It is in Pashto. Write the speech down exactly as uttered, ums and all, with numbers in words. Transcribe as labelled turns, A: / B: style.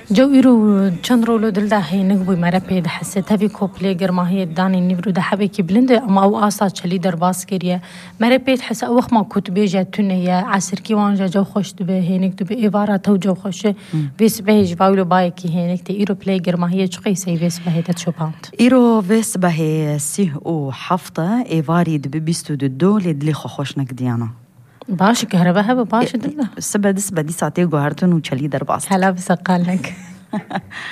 A: جو إيرو چند رولو دل ده هی نگوی مرا پید حسیت هفی کوپلی گرماهی دانی نیبرو ده حبی کی بلنده اما او آسا چلی در باز کریه مرا پید حس اوخ ما کتبه جتونه یا عصر کی وانجا جو خوش دبه هینک دبه ایوارا تو جو خوشه بیس بهج واولو بای کی هینک تی ایرو پلی گرماهی چقی سی بیس بهیت شوباند
B: إيرو بس به سيه او حفظة إيفاري دبه بیست و دو لدلی خوش نقدیانا
A: باش كهرباء هبه باش دله
B: سبب دس بدی ساعتی گوهرتون و چلی در باز
A: هلا بسقالك